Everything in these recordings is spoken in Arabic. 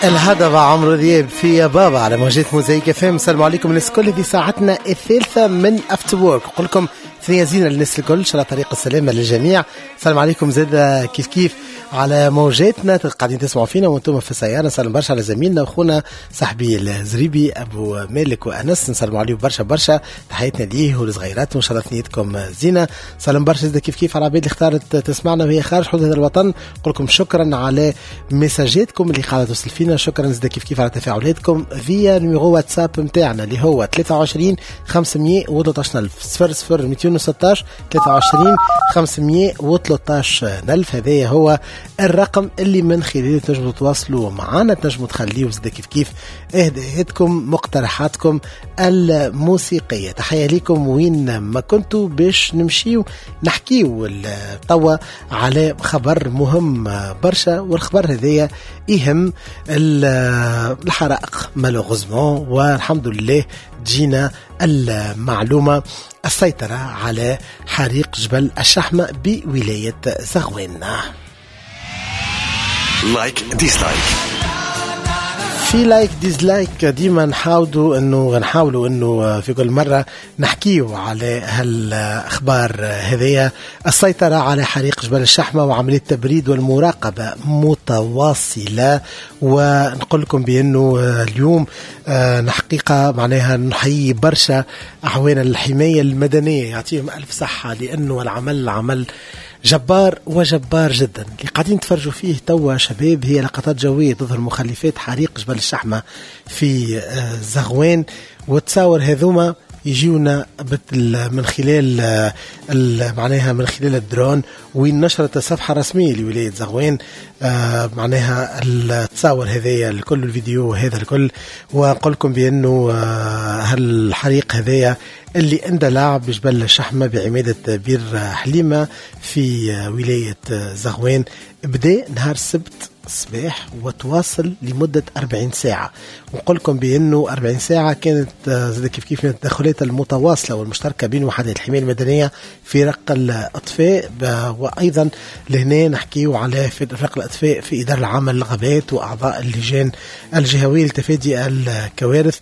الهضبة عمرو دياب في يا بابا على موجات موزايك فهم. السلام عليكم الناس الكل في ساعتنا الثالثة من افتر وورك. نقول لكم ثنية زينة للناس الكل ان شاء الله طريق السلامة للجميع. السلام عليكم زاد كيف على موجاتنا قاعدين تسمعوا فينا وانتم في السيارة. نسلم برشا على زميلنا واخونا صاحبي الزريبي ابو مالك وانس، نسلموا عليه برشا تحياتنا ليه ولصغيرات وان شاء الله ثنيتكم زينة. سلام برشا زاد كيف على العباد اللي اختارت تسمعنا وهي خارج حدود هذا الوطن. نقول لكم شكرا على مساجاتكم اللي قاعدة توصل فينا، شكرا زاد كيف على تفاعلاتكم فيا نيميرو واتساب نتاعنا اللي هو 23 513 00 216 23 513 ألف. هذا هو الرقم اللي من خلاله تنجموا تواصلوا معنا، تنجموا تخليوا زاد كيف اهداءاتكم مقترحاتكم الموسيقية. تحية لكم وين ما كنتوا باش نمشيو نحكيو توا على خبر مهم برشا، والخبر هذايا يهم الحرائق مالوغوزمون، والحمد لله جينا المعلومة السيطرة على حريق جبل الشحمة بولاية زغوان. لايك ديسلايك في لايك ديزلايك ديما نحاولوا انه في كل مرة نحكيو على هالاخبار هذية. السيطرة على حريق جبل الشحمة وعملية التبريد والمراقبة متواصلة، ونقول لكم بانه اليوم حقيقة معناها نحيي برشا اعوان الحماية المدنية، يعطيهم الف صحة، لانه العمل جبار جدا. اللي قاعدين تفرجوا فيه توا شباب هي لقطات جوية ضد المخلفات حريق جبل الشحمة في زغوان، وتصور هذوما يجيونا من خلال معناها من خلال الدرون، وين نشرت الصفحة الرسمية لولاية زغوان معناها التصاور هذايا الكل، الفيديو هذا الكل. ونقول لكم بأنه هالحريق هذايا اللي اندلع بجبل الشحمة بعمادة بير حليمة في ولاية زغوان بدأ نهار السبت الصباح وتواصل لمدة 40 ساعة. ونقول لكم بأنه 40 ساعة كانت زي كيف من التدخلات المتواصلة والمشتركة بين وحدات الحماية المدنية في رق الأطفاء، وأيضا لهنا نحكيو على رق الأطفاء في إدارة العمل الغابات وأعضاء اللجان الجهوية لتفادي الكوارث،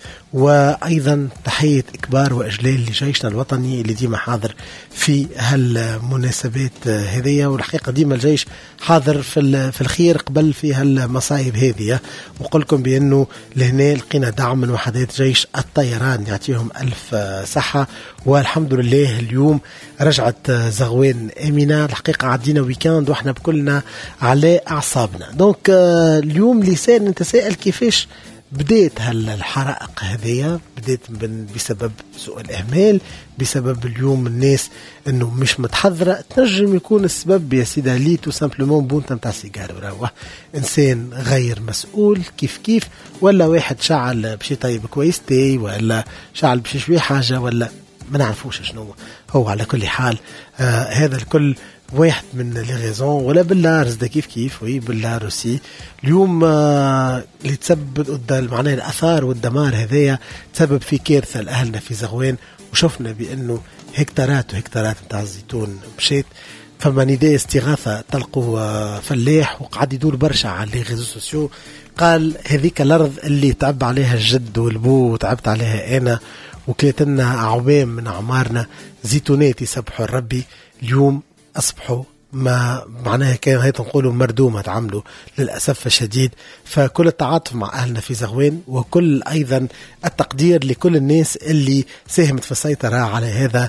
وأيضا تحية إكبار وإجلال لجيشنا الوطني اللي ديما حاضر في هالمناسبات هذه. والحقيقة ديما الجيش حاضر في الخير قبل في هالمصايب هذه. وقل لكم بأنه لهنا لقينا دعم من وحدات جيش الطيران يعطيهم ألف صحة، والحمد لله اليوم رجعت زغوان آمنة. الحقيقة عدينا ويكاند وإحنا بكلنا على أعصابنا. دونك اليوم لسان نتساءل كيفاش بديت هالحرائق هذه. بديت بسبب سوء الإهمال، بسبب اليوم الناس انه مش متحضرة. تنجم يكون السبب يا سيدي لي تو سامبلومون بونتا متاع سيجار وروح انسان غير مسؤول كيف ولا واحد شعل بشي طيب كويستي، ولا شعل بشي شوي حاجة، ولا ما نعرفوش شنو هو. على كل حال هذا الكل واحد من لي غيزون، ولا بالله رزدا كيف وي بالله روسي. اليوم اللي تسبب قدام معناه الأثار والدمار هذايا تسبب في كارثة لأهلنا في زغوان. وشفنا بأنه هكتارات نتاع الزيتون مشيت، فما نداء استغاثة تلقوا فلاح وقعد يدور برشا على لي ريزو سوسيو، قال هذيك الأرض اللي تعب عليها الجد والبو وتعبت عليها أنا وكلتنا أعوام من أعمارنا زيتونات يسبحوا الربي، اليوم أصبحوا ما معناها كان هاي تنقولوا مردومة تعملوا للأسف الشديد. فكل التعاطف مع أهلنا في زغوان، وكل أيضا التقدير لكل الناس اللي ساهمت في السيطرة على هذا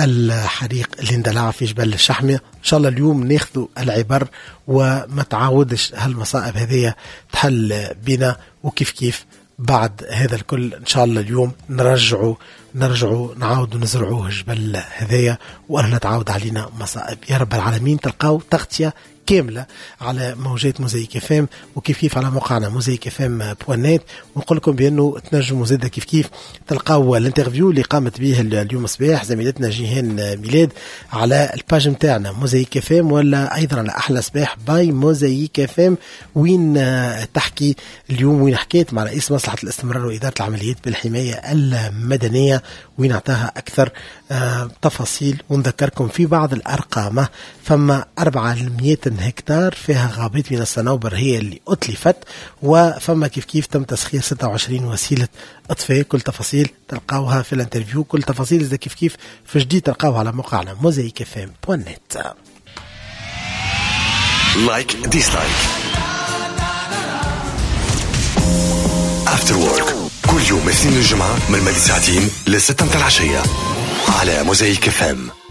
الحريق اللي اندلع في جبل الشحمة. إن شاء الله اليوم ناخذوا العبر وما تعاودش هالمصائب هذه تحل بنا، وكيف بعد هذا الكل إن شاء الله اليوم نرجعوا نعاودوا نزرعوه جبل هذايا، وأهلا تعاود علينا مصائب يا رب العالمين. تلقاو تغطية كاملة على موجات موزايك فام، وكيف على موقعنا موزايك فام بوانات. ونقول لكم بأنه تنجموا زادة كيف تلقاو الانترفيو اللي قامت به اليوم الصباح زميلتنا جيهان ميلاد على الباج متاعنا موزايك فام، ولا أيضا على أحلى صباح باي موزايك فام، وين تحكي اليوم وين حكيت مع رئيس مصلحة الاستمرار وإدارة العمليات بالحماية المدنية، وين أعطاها أكثر تفاصيل. ونذكركم في بعض الأرقام، فما 400 هكتار فيها غابات من الصنوبر هي اللي أتلفت، وفما كيف تم تسخير 26 وسيلة إطفاء. كل تفاصيل تلقاوها في الانترفيو، كل تفاصيل إذا كيف في جديد تلقاوها على موقعنا mosaicfm.net. لايك ديسلايك افتر وورك كل يوم اثنين الجمعة من 2 ل 6 العشية على موزايك FM.